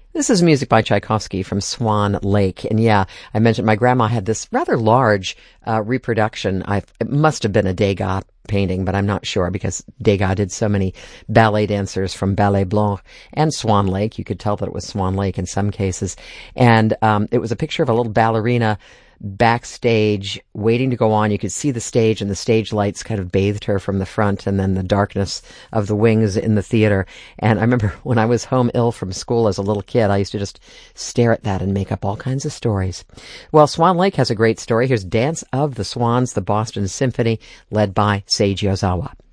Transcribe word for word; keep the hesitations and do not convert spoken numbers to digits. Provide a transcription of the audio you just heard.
This is music by Tchaikovsky from Swan Lake. And yeah, I mentioned my grandma had this rather large uh, reproduction. I, it must have been a Degas painting, but I'm not sure because Degas did so many ballet dancers from Ballet Blanc and Swan Lake. You could tell that it was Swan Lake in some cases. And um, it was a picture of a little ballerina backstage waiting to go on. You could see the stage, and the stage lights kind of bathed her from the front, and then the darkness of the wings in the theater. And I remember when I was home ill from school as a little kid, I used to just stare at that and make up all kinds of stories. Well, Swan Lake has a great story. Here's Dance of the Swans, the Boston Symphony, led by Seiji Ozawa.